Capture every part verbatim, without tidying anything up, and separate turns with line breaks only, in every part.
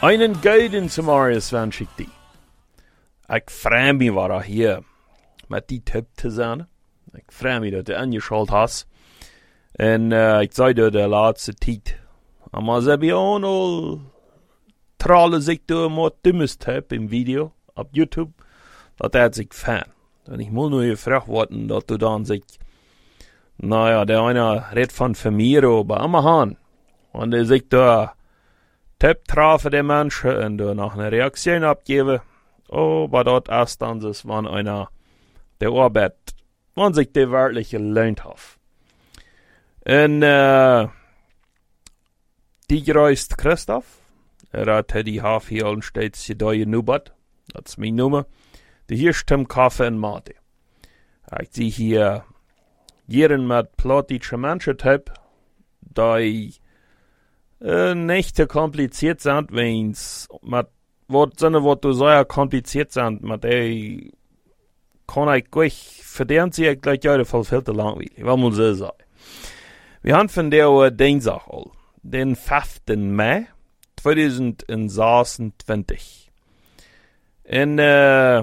Einen gouden Samarius wens ik die. Ik vreem me wat er hier met die tip te zijn. Ik vreem me dat je ingeschald has. En uh, ik zei dat de laatste tijd. Maar ze hebben ook al tralen zich door met dummes tip in video op YouTube. Dat is ik fan. En ik moet nu je vraag worden dat du dan zegt. Nou ja, de ene redt van Vermeer bij Amazon. En de zegt daar tip trafen de mensen en er nog een reactie abgeven. Oh, maar dat is dan dus van einer de arbeid, man zich de werkelijk geleund heeft. En uh, die gereist Christoph, er had die half hier al steeds gedooie nubat, dat is mijn nummer. De hier stem kaffe en mate. Ik zie hier jaren met plotische mensen type, die uh, niet te compliceerd zijn, weens met wat zijn wat du sehr compliceerd zijn, maar die kan ik gleich verdient sie gleich jaren veel veel te langweilig. Wat moet ze zeggen? We hebben vandaag dinsdag al, den vijfden mei tweeduizend zesentwintig. En uh,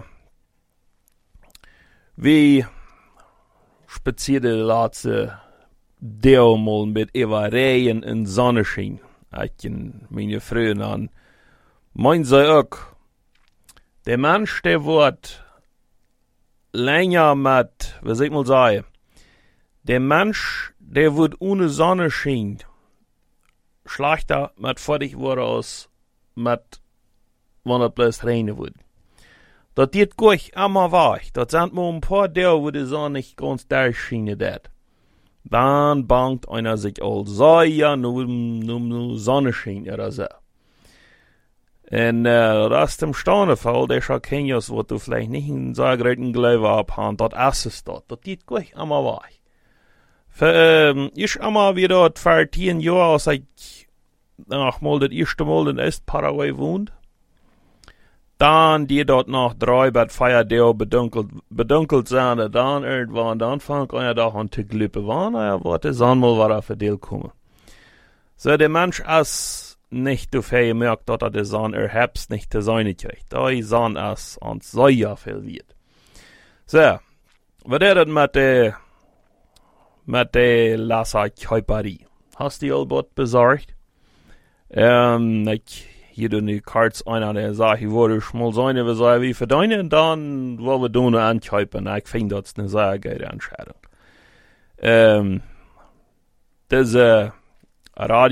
we spazierden de laatste deel mal met Evareien en zonneschijn. Ik en mijn vrienden aan. Mijn zei ook, de mens die wordt länger met, wat ik mal zeggen, de mens die wordt ohne zonneschijn schlechter met fertig worden als met wanneer het bloß regnen wordt. Dat dit gleich immer weg. Dat zijn maar een paar Deel wo de zon niet ganz durchschijnen dat. Dan bangt einer sich al sehr nur nur Sonnenschein oder so. En uh, dat is dem Stauneval, der Schakenius, wat du vielleicht nicht in so großen Glaube abhaben, dat ist es dort. Dat geht gleich immer weg. Für, ähm, ich immer wieder vor zehn Jahren, als ich nach mal das erste Mal in Öst-Paraguay wohnt, dann die dort noch drei bis vier Tage bedunkelt, bedunkelt sind, dann irgendwann, dann fängt einer da an zu glippen, wann er wird der Sonne mal wieder für dich kommen. So, der Mensch ist nicht dafür gemerkt, dass er die Sonne er Herbst nicht zu sein kriegt. Da die Sonne ist und sehr viel wird. So, was ist das mit der, mit der Lasser-Käuperie? Hast du die Albert besorgt? Ähm, ich, hier du die Karts einer, der sagt, ich würde mal sein, wir sagen, wie für deine, und dann wollen wir tun ankaufen. Ich finde, das ist eine sehr gute Entscheidung. Ähm, das, äh, Radio